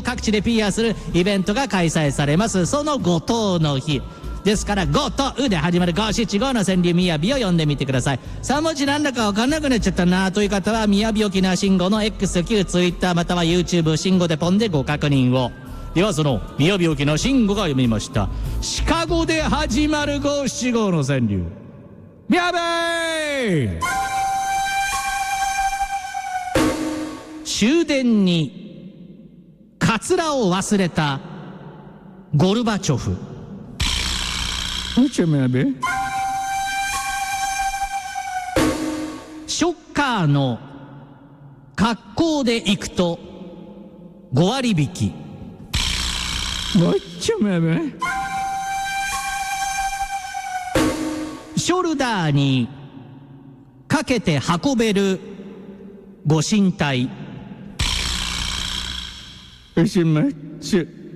各地で PR するイベントが開催されます。その五島の日ですから、5とうで始まる五七五の川柳みやびを読んでみてください。3文字なんだかわかんなくなっちゃったなという方は、みやび沖縄慎吾の X、旧 Twitter または YouTube 慎吾でポンでご確認を。ではそのみやび沖縄慎吾が読みましたシカゴで始まる五七五の川柳。みやべー終電にカツラを忘れたゴルバチョフ。ショッカーの格好で行くと5割引き。ショルダーにかけて運べるご神体。